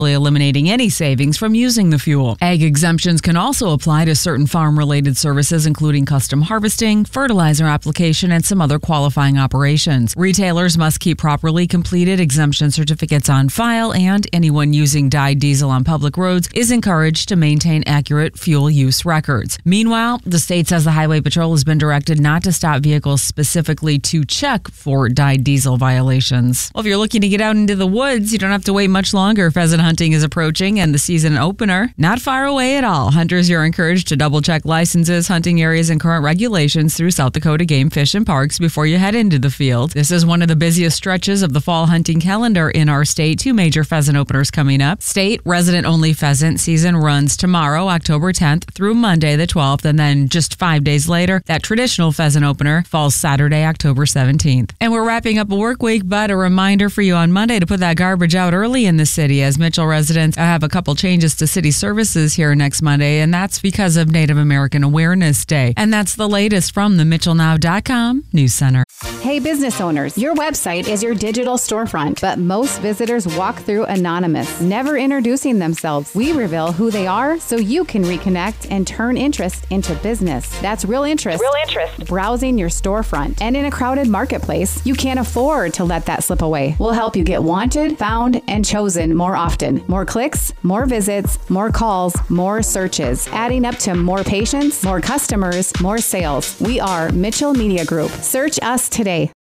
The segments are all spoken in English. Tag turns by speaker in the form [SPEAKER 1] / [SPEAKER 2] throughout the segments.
[SPEAKER 1] eliminating any savings from using the fuel. Ag exemptions can also apply to certain farm-related services, including custom harvesting, fertilizer application, and some other qualifying operations. Retailers must keep properly completed exemption certificates on file, and anyone using dyed diesel on public roads is encouraged to maintain accurate fuel use records. Meanwhile, the state says the Highway Patrol has been directed not to stop vehicles specifically to check for dyed diesel violations. Well, if you're looking to get out into the woods, you don't have to wait much longer. Pheasant hunting is approaching, and the season opener not far away at all. Hunters, you're encouraged to double-check licenses, hunting areas, and current regulations through South Dakota Game Fish and Parks before you head into the field. This is one of the busiest stretches of the fall hunting calendar in our state. 2 major pheasant openers coming up. State resident-only pheasant season runs tomorrow, October 10th, through Monday the 12th, and then just 5 days later, that traditional pheasant opener falls Saturday, October 17th. And we're wrapping up a work week, but a reminder for you on Monday to put that garbage out early in the city, as Mitchell residents have a couple changes to city services here next Monday, and that's because of Native American Awareness Day. And that's the latest from the MitchellNow.com News Center.
[SPEAKER 2] Hey, business owners, your website is your digital storefront, but most visitors walk through anonymous, never introducing themselves. We reveal who they are so you can reconnect and turn interest into business. That's real interest. Browsing your storefront. And in a crowded marketplace, you can't afford to let that slip away. We'll help you get wanted, found, and chosen more often. More clicks, more visits, more calls, more searches, adding up to more patients, more customers, more sales. We are Mitchell Media Group. Search us today.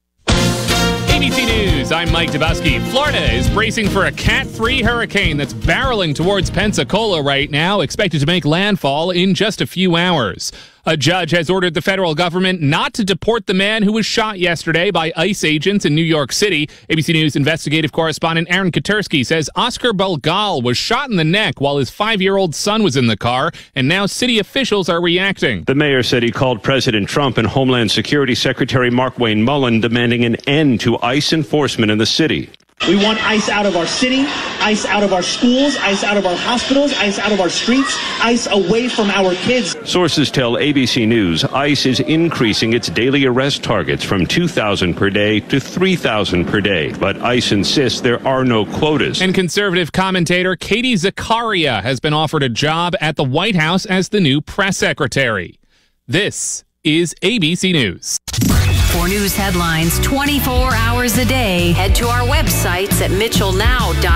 [SPEAKER 3] ABC News, I'm Mike Dubusky. Florida is bracing for a Cat 3 hurricane that's barreling towards Pensacola right now, expected to make landfall in just a few hours. A judge has ordered the federal government not to deport the man who was shot yesterday by ICE agents in New York City. ABC News investigative correspondent Aaron Katersky says Oscar Belgal was shot in the neck while his 5-year-old son was in the car, and now city officials are reacting.
[SPEAKER 4] The mayor said he called President Trump and Homeland Security Secretary Markwayne Mullin demanding an end to ICE enforcement in the city.
[SPEAKER 5] We want ICE out of our city, ICE out of our schools, ICE out of our hospitals, ICE out of our streets, ICE away from our kids.
[SPEAKER 4] Sources tell ABC News ICE is increasing its daily arrest targets from 2,000 per day to 3,000 per day. But ICE insists there are no quotas.
[SPEAKER 3] And conservative commentator Katie Zakaria has been offered a job at the White House as the new press secretary. This is ABC News.
[SPEAKER 6] For news headlines 24 hours a day, head to our websites at MitchellNow.com.